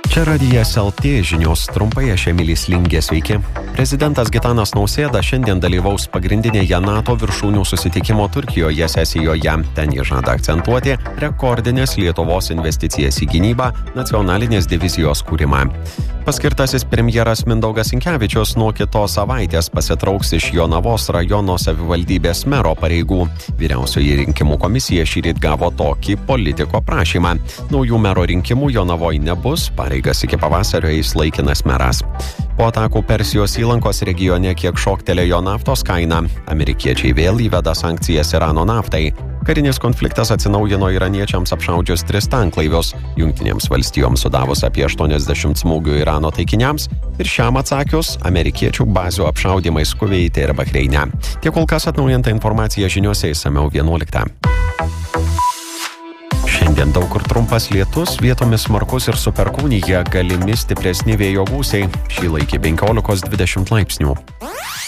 Čia Radijas LT žinios trumpai, aš Emilis Lingė, sveiki. Prezidentas Gitanas Nausėda šiandien dalyvaus pagrindinėje NATO viršūnių susitikimo Turkijoje sesijoje. Ten jis žada akcentuoti rekordinės Lietuvos investicijas į gynybą, nacionalinės divizijos kūrimą. Paskirtasis premjeras Mindaugas Sinkevičius nuo kitos savaitės pasitrauks iš Jonavos rajono savivaldybės mero pareigų. Vyriausioji rinkimų komisija šįryt gavo tokį politiko prašymą. Naujų mero rinkimų Jonavoje nebus, pareigas iki pavasario eis laikinas meras. Po atakų Persijos įlankos regione kiek šoktelėjo naftos kaina. Amerikiečiai vėl įveda sankcijas Irano naftai. Karinis konfliktas atsinaujino iraniečiams apšaudžius 3 tanklaivius. Jungtinėms valstijoms sudavus apie 80 smūgių Irano taikiniams ir šiam atsakius amerikiečių bazių apšaudymais Kuveite ir Bahreine. Tiek kol kas atnaujinta informacija žiniuose išsamiau 11. Šiandien daug kur trumpas lietus, vietomis smarkus ir su perkūnija, galimi stipresni vėjo gūsiai. Šį laikį 15-20 laipsnių.